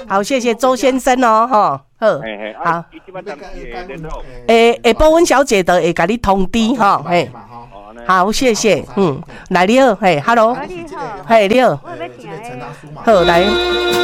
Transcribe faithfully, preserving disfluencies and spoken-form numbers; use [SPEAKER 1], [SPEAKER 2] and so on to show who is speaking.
[SPEAKER 1] 好，谢谢周先生哦，哈，好，好，诶，下晡阮小姐就会甲你通知哈，嘿，好，谢谢，嗯，来你好，嘿 ，hello，嘿，你好，好，来。